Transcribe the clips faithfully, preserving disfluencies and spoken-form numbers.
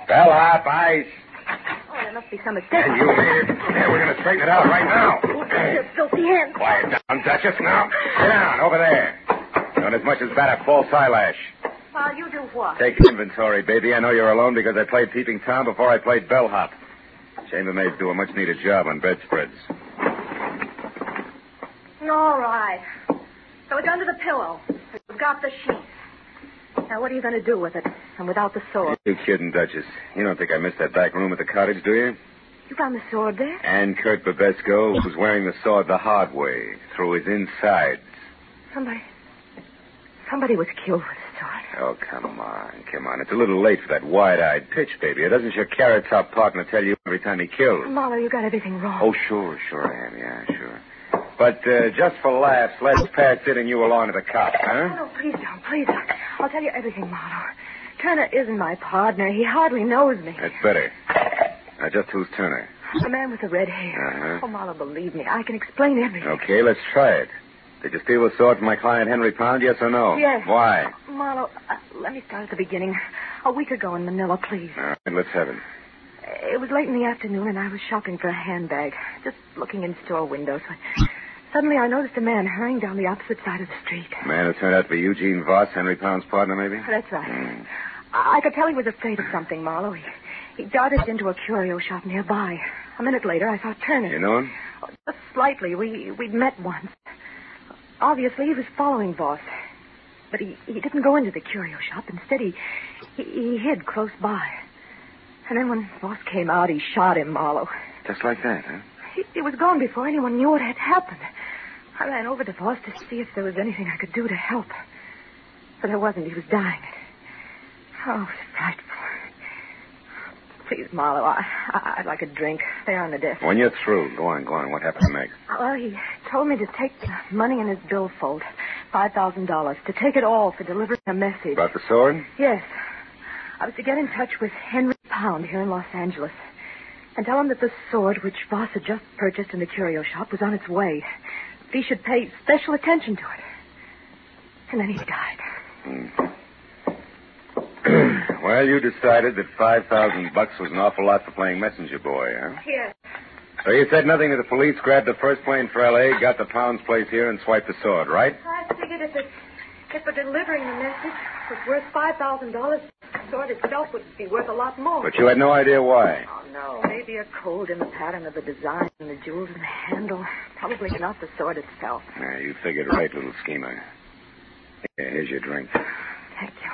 Bellhop, ice. Oh, there must be some mistake. And you made it. Yeah, we're going to straighten it out right now. Your filthy hands. Quiet down, Duchess, now. Sit down, over there. Don't as much as bat a false eyelash. While you do what? Take inventory, baby. I know you're alone because I played Peeping Tom before I played Bellhop. Chambermaids do a much-needed job on bedspreads. All right. So it's under the pillow. We've got the sheet. Now, what are you going to do with it? And without the sword? You kidding, Duchess. You don't think I missed that back room at the cottage, do you? You found the sword there? And Kurt Babesco was wearing the sword the hard way, through his insides. Somebody... Somebody was killed with a sword. Oh, come on, come on. It's a little late for that wide-eyed pitch, baby. It doesn't your carrot-top partner tell you every time he kills? Marlowe, you got everything wrong. Oh, sure, sure I am, yeah, sure. But uh, just for laughs, let's pass it and you along to the cops, huh? Oh, no, please don't, please don't. I'll tell you everything, Marlowe. Turner isn't my partner. He hardly knows me. That's better. Now, just who's Turner? The man with the red hair. Uh-huh. Oh, Marlowe, believe me. I can explain everything. Okay, let's try it. Did you steal the sword from my client, Henry Pound, yes or no? Yes. Why? Marlowe, uh, let me start at the beginning. A week ago in Manila, please. All right, let's have it. It was late in the afternoon, and I was shopping for a handbag, just looking in store windows. When suddenly, I noticed a man hurrying down the opposite side of the street. A man who turned out to be Eugene Voss, Henry Pound's partner, maybe? That's right. Mm. I could tell he was afraid of something, Marlowe. He, he darted into a curio shop nearby. A minute later, I saw Turner. You know him? Oh, just slightly. We, we'd met once. Obviously, he was following Voss. But he, he didn't go into the curio shop. Instead, he, he, he hid close by. And then when Voss came out, he shot him, Marlowe. Just like that, huh? He, he was gone before anyone knew what had happened. I ran over to Voss to see if there was anything I could do to help. But there wasn't. He was dying. Oh, it was frightful. Please, Marlowe, I, I, I'd like a drink. They're on the desk. When you're through, go on, go on. What happened next? Well, he told me to take the money in his billfold, five thousand dollars, to take it all for delivering a message. About the sword? Yes. I was to get in touch with Henry Pound here in Los Angeles and tell him that the sword, which Voss had just purchased in the curio shop, was on its way. He should pay special attention to it. And then he died. Mm. Well, you decided that five thousand bucks was an awful lot for playing messenger boy, huh? Yes. So you said nothing to the police, grabbed the first plane for L A, got the Pound's place here, and swiped the sword, right? I figured if it, if for delivering the message was worth five thousand dollars, the sword itself would be worth a lot more. But you had no idea why. Oh, no. Maybe a code in the pattern of the design and the jewels in the handle. Probably not the sword itself. Yeah, you figured right, little schemer. Here, here's your drink. Thank you.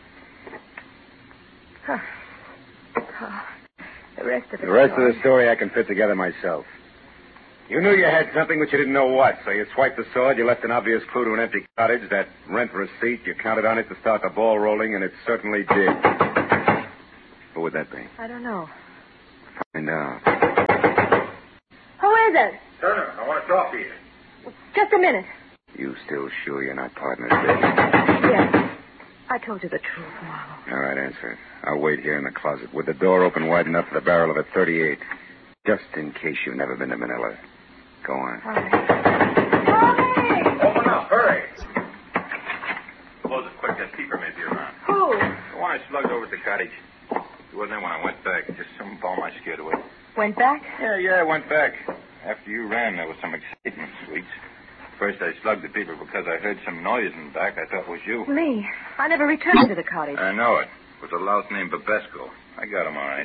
Huh. Oh, the rest of the The rest story. of the story I can fit together myself. You knew you had something, but you didn't know what. So you swiped the sword, you left an obvious clue to an empty cottage, that rent receipt, you counted on it to start the ball rolling, and it certainly did. Who would that be? I don't know. Find out. Who is it? Turner, I want to talk to you. Just a minute. You still sure you're not partners, baby? Yes. I told you the truth, Marlowe. All right, answer it. I'll wait here in the closet with the door open wide enough for the barrel of a thirty-eight. Just in case you've never been to Manila. Go on. All right. Hurry! Open up, hurry. Close it quick, that keeper may be around. Who? The one I slugged over at the cottage. He wasn't there when I went back. Just some bum I scared away. Went back? Yeah, yeah, I went back. After you ran, there was some excitement, Sweets. First, I slugged the people because I heard some noise in the back. I thought it was you. Me. I never returned to the cottage. I know it. It was a louse named Babesco. I got him all right.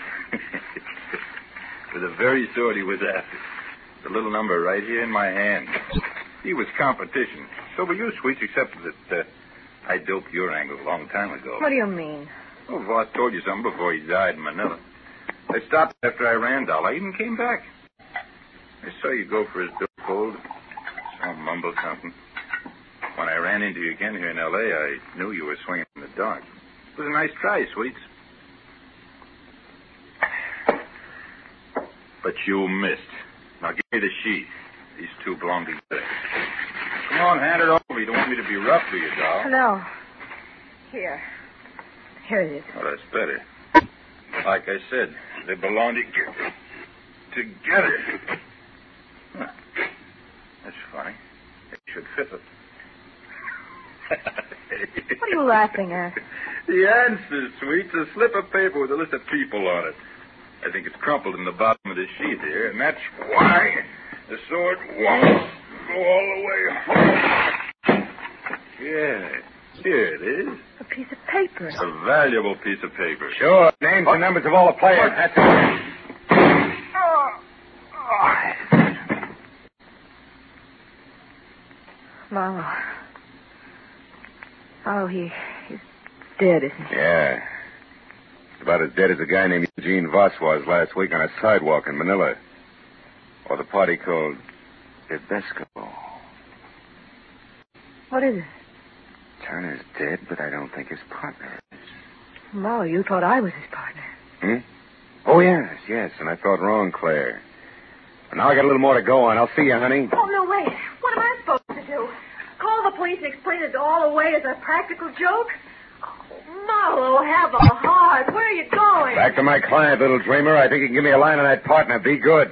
With the very sword he was after. The little number right here in my hand. He was competition. So were you, Sweets, except that uh, I doped your angle a long time ago. What do you mean? Well, Voss told you something before he died in Manila. I stopped after I ran, Doll. I even came back. I saw you go for his billfold. Saw him mumble something. When I ran into you again here in L A, I knew you were swinging in the dark. It was a nice try, Sweets. But you missed. Now give me the sheet. These two belong together. Come on, hand it over. You don't want me to be rough to you, Doll. No. Here. Here it is. Well, that's better. Like I said, they belong together. Together. Huh. That's funny. It should fit them. What are you laughing at? The answer, Sweet's a slip of paper with a list of people on it. I think it's crumpled in the bottom of the sheet here, and that's why the sword won't go all the way home. Yeah, here it is. A piece of paper. A valuable piece of paper. Sure. Names and numbers of all the players. That's it. Marlowe. Oh, he, he's dead, isn't he? Yeah. He's about as dead as a guy named Eugene Voss was last week on a sidewalk in Manila. Or the party called Tedesco. What is it? Turner's dead, but I don't think his partner is. Marlowe, you thought I was his partner. Hmm? Oh, yes, yes, and I thought wrong, Claire. But now I got a little more to go on. I'll see you, honey. Oh, no, wait. What am I supposed to do? Call the police and explain it all away as a practical joke? Oh, Marlowe, have a heart. Where are you going? Back to my client, little dreamer. I think you can give me a line on that partner. Be good.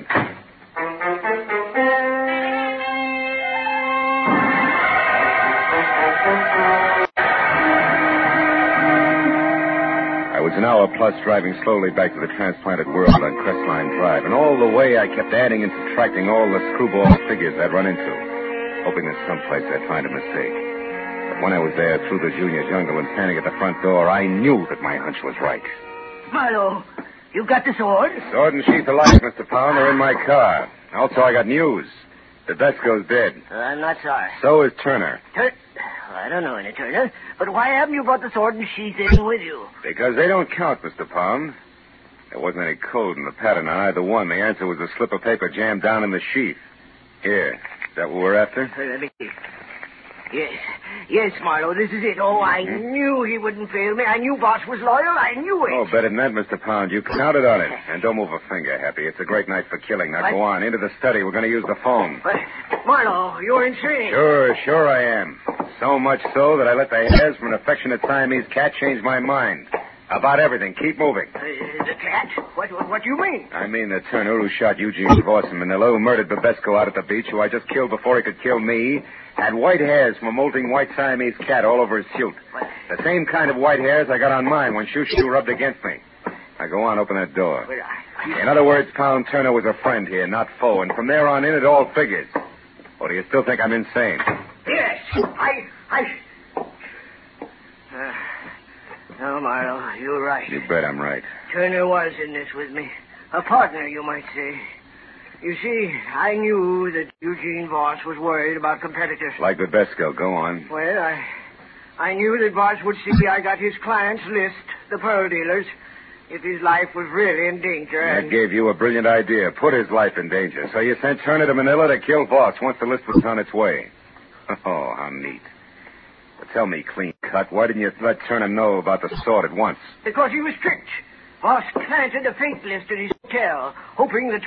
I was an hour plus driving slowly back to the transplanted world on Crestline Drive, and all the way I kept adding and subtracting all the screwball figures I'd run into, hoping that someplace I'd find a mistake. But when I was there through the junior jungle and standing at the front door, I knew that my hunch was right. Marlowe, you got the sword? Sword and sheath alike, Mister Pound. They're in my car. Also, I got news. Tedesco's dead. Uh, I'm not sorry. So is Turner. Tur- I don't know any Turner, but why haven't you brought the sword and sheath in with you? Because they don't count, Mister Pound. There wasn't any code in the pattern on either one. The answer was a slip of paper jammed down in the sheath. Here. Is that what we're after? Uh, let me see. Yes. Yes, Marlowe, this is it. Oh, I Mm-hmm. knew he wouldn't fail me. I knew Boss was loyal. I knew it. Oh, better than that, Mister Pound. You counted on it. And don't move a finger, Happy. It's a great night for killing. Now What? go on. Into the study. We're going to use the phone. But, Marlowe, you're insane. Sure, sure I am. So much so that I let the hairs from an affectionate Siamese cat change my mind. About everything. Keep moving. Uh, the cat? What, what, what do you mean? I mean the Turner who shot Eugene Voss in Manila, who murdered Babesco out at the beach, who I just killed before he could kill me, had white hairs from a molting white Siamese cat all over his suit. What? The same kind of white hairs I got on mine when Shoo-Shoo rubbed against me. Now go on, open that door. Well, I, I... In other words, Pound Turner was a friend here, not foe, and from there on in it all figures. Or do you still think I'm insane? Yes, I... I... Uh, no, Marlowe, you're right. You bet I'm right. Turner was in this with me. A partner, you might say. You see, I knew that Eugene Voss was worried about competitors. Like Babesco, go on. Well, I I knew that Voss would see I got his clients' list, the pearl dealers, if his life was really in danger. That And gave you a brilliant idea. Put his life in danger. So you sent Turner to Manila to kill Voss once the list was on its way. Oh, how neat. But tell me, clean cut, why didn't you let Turner know about the sword at once? because he was tricked. Voss planted a fake list at his hotel, hoping that